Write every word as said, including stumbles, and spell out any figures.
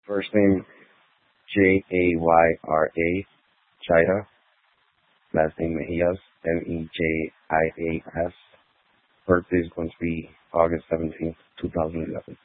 First name J A Y R A, Jaira. Last name Mejias, M E J I A S. Birthday is going to be August seventeenth, two thousand eleven.